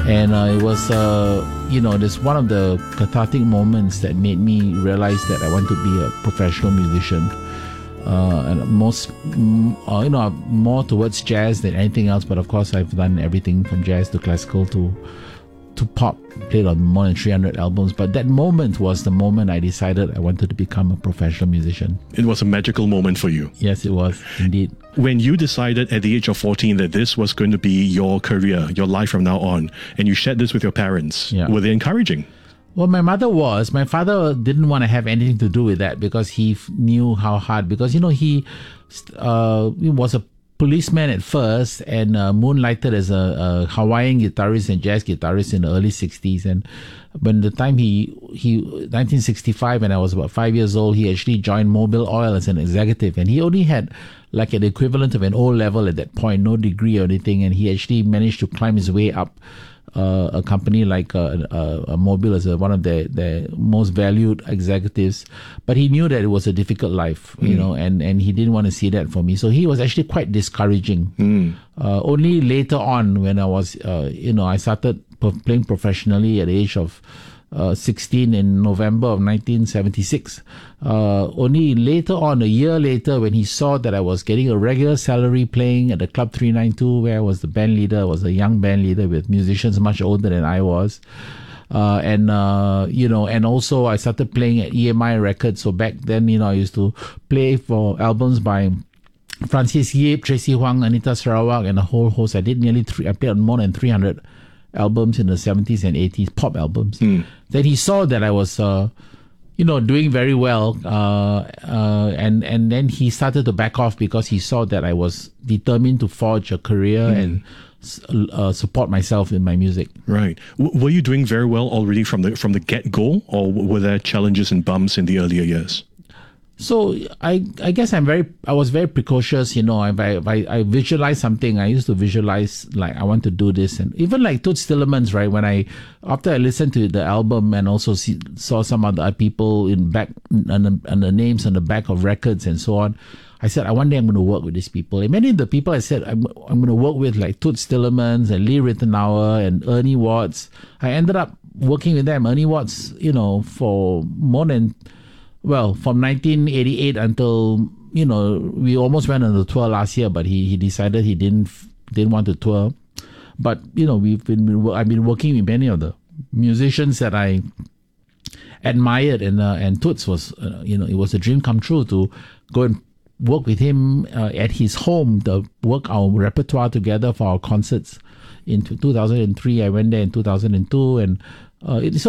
And it was, this one of the cathartic moments that made me realize that I want to be a professional musician. And more towards jazz than anything else. But of course, I've done everything from jazz to classical to pop, played on more than 300 albums. But that moment was the moment I decided I wanted to become a professional musician. It was a magical moment for you. Yes, it was, indeed. When you decided at the age of 14 that this was going to be your career, your life from now on, and you shared this with your parents, were they encouraging? Well, my mother was. My father didn't want to have anything to do with that because he knew how hard, because, he was a policeman at first and moonlighted as a Hawaiian guitarist and jazz guitarist in the early 60s. And when the time 1965, when I was about 5 years old, he actually joined Mobil Oil as an executive. And he only had like an equivalent of an O level at that point, no degree or anything. And he actually managed to climb his way up a company like Mobil as one of their most valued executives. But he knew that it was a difficult life, and he didn't want to see that for me. So he was actually quite discouraging. Only later on, when I was, I started playing professionally at the age of 16 in November of 1976. Only later on, a year later, when he saw that I was getting a regular salary playing at the Club 392, where I was the band leader, I was a young band leader with musicians much older than I was. And also I started playing at EMI Records. So back then, I used to play for albums by Francis Yip, Tracy Huang, Anita Sarawak, and a whole host. I played on more than 300 albums in the 70s and 80s, pop albums. Then he saw that I was, doing very well. And then he started to back off because he saw that I was determined to forge a career and support myself in my music. Right. Were you doing very well already from the get-go, or were there challenges and bumps in the earlier years? So I guess I was very precocious, If I visualize something, I used to visualize like I want to do this. And even like Toots Thielemans, right? After I listened to the album and also saw some other people and the names on the back of records and so on, I said, one day I'm going to work with these people. And many of the people I said I'm going to work with, like Toots Thielemans and Lee Ritenour and Ernie Watts, I ended up working with them. Ernie Watts, for more than... Well, from 1988 until, we almost went on the tour last year, but he decided he didn't want to tour. But, I've been working with many of the musicians that I admired, and Toots was, it was a dream come true to go and work with him at his home, to work our repertoire together for our concerts. In 2003, I went there in 2002, and once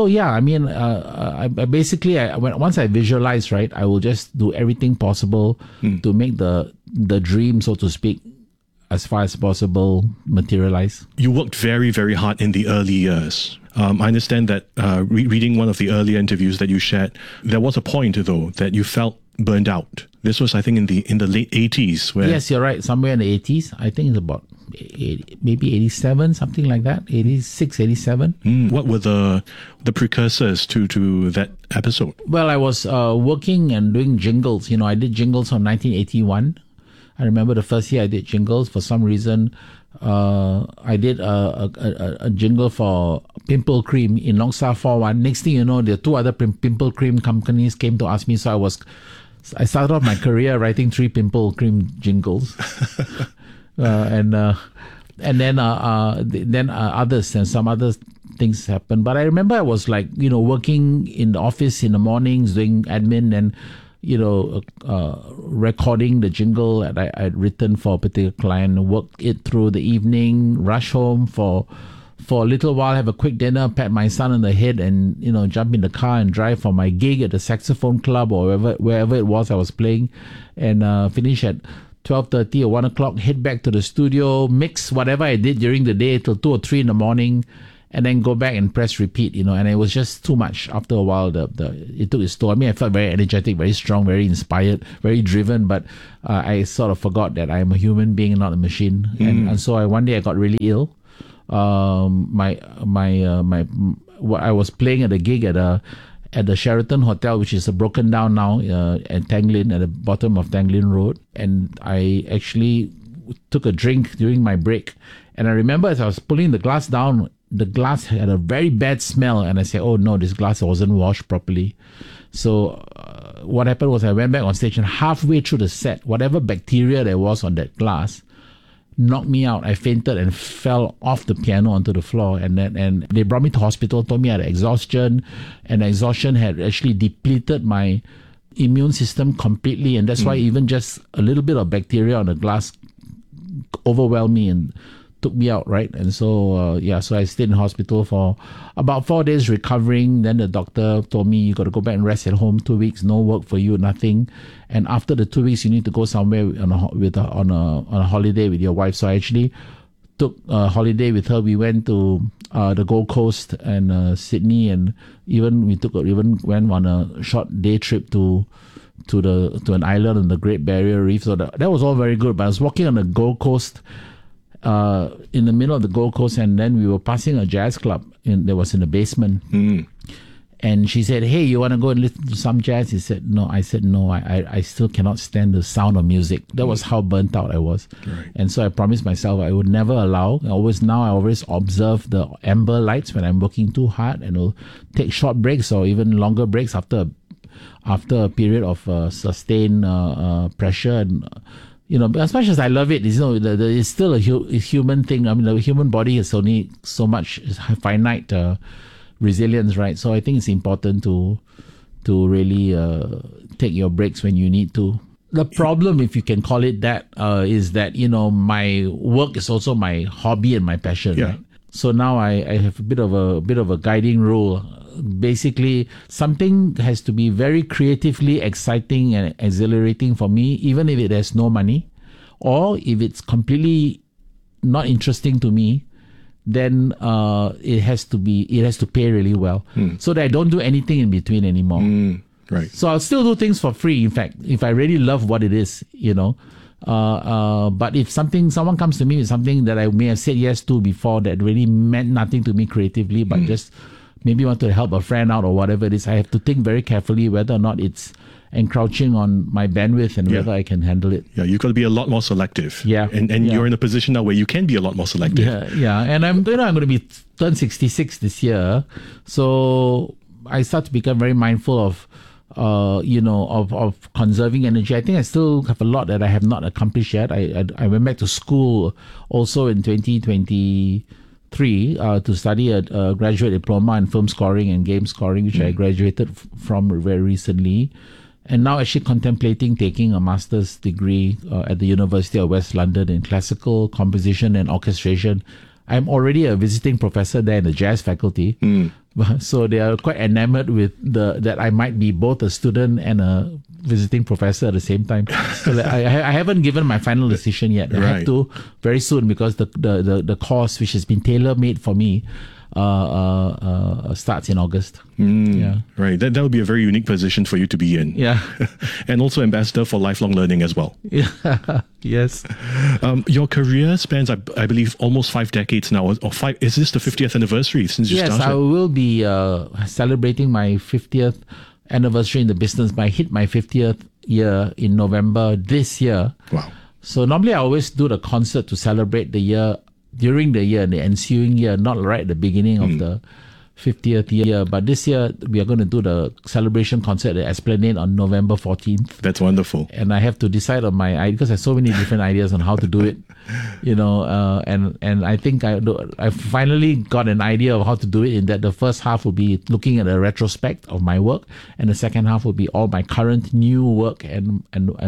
I visualize, right, I will just do everything possible to make the dream, so to speak, as far as possible, materialize. You worked very, very hard in the early years. I understand that reading one of the earlier interviews that you shared, there was a point, though, that you felt burned out. This was, I think, in the late 80s. Yes, you're right. Somewhere in the 80s. I think it's about maybe 87, something like that. 86, 87. What were the precursors to that episode? Well, I was working and doing jingles. I did jingles from 1981. I remember the first year I did jingles. For some reason, I did a jingle for Pimple Cream in Longstar 41. Next thing you know, the two other Pimple Cream companies came to ask me. So I started off my career writing 3 Pimple Cream jingles. And then others and some other things happened. But I remember I was like, working in the office in the mornings, doing admin and, recording the jingle that I'd written for a particular client, work it through the evening, rush home for a little while, have a quick dinner, pat my son on the head and, jump in the car and drive for my gig at the saxophone club or wherever it was I was playing, and finish at 12:30 or 1 o'clock, head back to the studio, mix whatever I did during the day till 2 or 3 in the morning, and then go back and press repeat, and it was just too much. After a while, it took its toll. I mean, I felt very energetic, very strong, very inspired, very driven, but I sort of forgot that I'm a human being, not a machine. And so one day I got really ill. I was playing at a gig at the Sheraton Hotel, which is broken down now at Tanglin, at the bottom of Tanglin Road. And I actually took a drink during my break. And I remember as I was pulling the glass down the glass had a very bad smell, and I said, oh no, this glass wasn't washed properly. So what happened was I went back on stage, and halfway through the set, whatever bacteria there was on that glass knocked me out. I fainted and fell off the piano onto the floor, and they brought me to hospital, told me I had exhaustion, and exhaustion had actually depleted my immune system completely, and that's why even just a little bit of bacteria on the glass overwhelmed me and took me out, right? And so so I stayed in hospital for about 4 days recovering. Then the doctor told me, you got to go back and rest at home, 2 weeks, no work for you, nothing. And after the 2 weeks, you need to go somewhere on a holiday with your wife. So I actually took a holiday with her. We went to the Gold Coast and Sydney, and even went on a short day trip to an island on the Great Barrier Reef. So that was all very good. But I was walking on the Gold Coast, in the middle of the Gold Coast, and then we were passing a jazz club that was in the basement. And she said, hey, you want to go and listen to some jazz? He said, no. I said, no, I still cannot stand the sound of music. That was how burnt out I was. Right. And so I promised myself I would never allow. I always observe the amber lights when I'm working too hard, and will take short breaks or even longer breaks after a period of sustained pressure. And as much as I love it, it's still a human thing. I mean, the human body is only so much finite resilience, right? So I think it's important to really take your breaks when you need to. The problem, if you can call it that, is that my work is also my hobby and my passion. Yeah. Right? So now I have a bit of a guiding rule. Basically, something has to be very creatively exciting and exhilarating for me, even if it has no money, or if it's completely not interesting to me, then it has to pay really well, so that I don't do anything in between anymore. Right. So I'll still do things for free. In fact, if I really love what it is, but if someone comes to me with something that I may have said yes to before that really meant nothing to me creatively, but just maybe want to help a friend out or whatever it is, I have to think very carefully whether or not it's encroaching on my bandwidth and whether I can handle it. Yeah, you've got to be a lot more selective. Yeah. And you're in a position now where you can be a lot more selective. Yeah. And I'm going to turn 66 this year. So I start to become very mindful of conserving energy. I think I still have a lot that I have not accomplished yet. I went back to school also in 2023 to study a graduate diploma in film scoring and game scoring, which I graduated from very recently. And now actually contemplating taking a master's degree at the University of West London in classical composition and orchestration. I'm already a visiting professor there in the jazz faculty. So they are quite enamored with that I might be both a student and a visiting professor at the same time. So I haven't given my final decision yet. I have to very soon, because the course, which has been tailor-made for me, starts in August. Yeah. Right. That would be a very unique position for you to be in. Yeah. And also ambassador for lifelong learning as well. Yeah. Yes. Your career spans, I believe, almost 5 decades now. Or 5? Is this the 50th anniversary since you started? Yes, I will be celebrating my 50th anniversary in the business. I hit my 50th year in November this year. Wow. So normally I always do the concert to celebrate the year, during the year, the ensuing year, not right at the beginning of the 50th year. But this year, we are going to do the celebration concert at Esplanade on November 14th. That's wonderful. And I have to decide on because I have so many different ideas on how to do it, and I think I finally got an idea of how to do it, in that the first half will be looking at a retrospect of my work, and the second half will be all my current new work and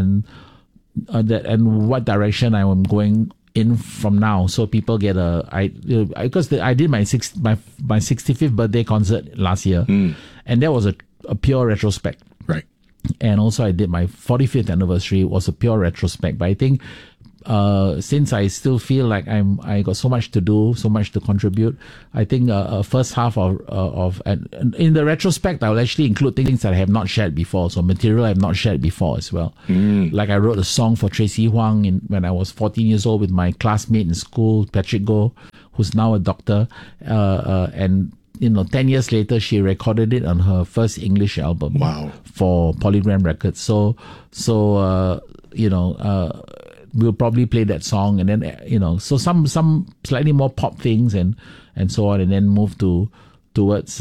what direction I am going in from now, so people get because I did my 65th birthday concert last year, and that was a pure retrospect. Right. And also I did my 45th anniversary, was a pure retrospect. But I think since I still feel like I got so much to do, so much to contribute, I think first half of and in the retrospect, I will actually include things that I have not shared before, so material I have not shared before as well. Like I wrote a song for Tracy Huang when I was 14 years old with my classmate in school, Patrick Goh, who's now a doctor, and 10 years later, she recorded it on her first English album. Wow. For Polygram Records. So we'll probably play that song, and then so some slightly more pop things and so on, and then move towards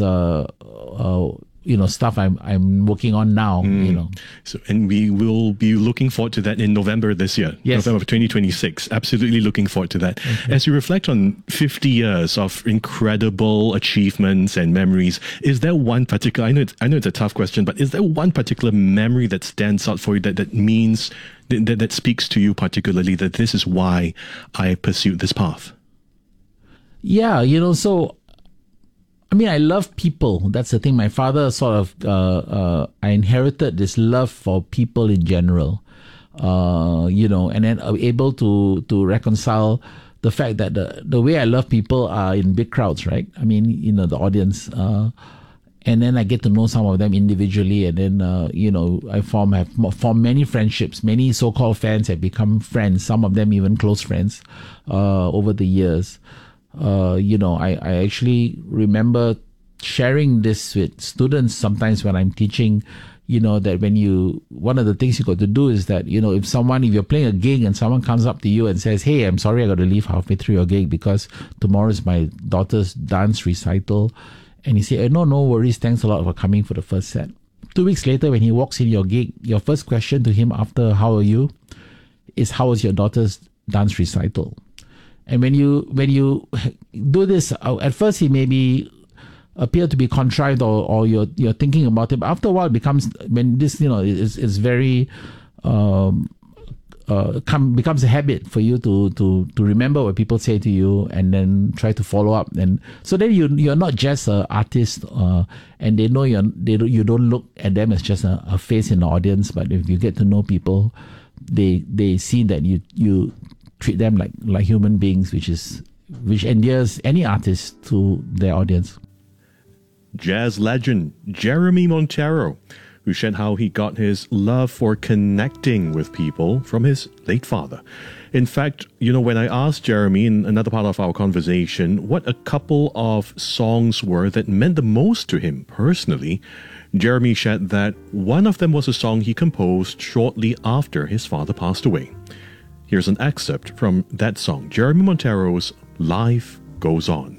stuff I'm working on now. So, and we will be looking forward to that in November this year. Yes. November of 2026. Absolutely looking forward to that. Okay. As you reflect on 50 years of incredible achievements and memories, is there one particular, I know it's a tough question, but is there one particular memory that stands out for you that means, that speaks to you particularly, that this is why I pursued this path? Yeah, so I love people. That's the thing. My father sort of, I inherited this love for people in general, and then able to reconcile the fact that the way I love people are in big crowds, right? The audience, and then I get to know some of them individually, and then, I have formed many friendships. Many so-called fans have become friends, some of them even close friends, over the years. I actually remember sharing this with students sometimes when I'm teaching, that one of the things you got to do is that, if you're playing a gig and someone comes up to you and says, hey, I'm sorry, I got to leave halfway through your gig because tomorrow is my daughter's dance recital. And you say, no worries, thanks a lot for coming for the first set. 2 weeks later, when he walks in your gig, your first question to him after, how are you, is how was your daughter's dance recital? And when you do this, at first he maybe appear to be contrite or you're thinking about it, but after a while it becomes, when this is very becomes a habit for you to remember what people say to you and then try to follow up. And so then you're not just an artist, and they know you don't look at them as just a face in the audience, but if you get to know people, they see that you treat them like human beings, which endears any artist to their audience. Jazz legend Jeremy Monteiro, who shared how he got his love for connecting with people from his late father. In fact, when I asked Jeremy in another part of our conversation what a couple of songs were that meant the most to him personally, Jeremy shared that one of them was a song he composed shortly after his father passed away. Here's an excerpt from that song, Jeremy Monteiro's Life Goes On.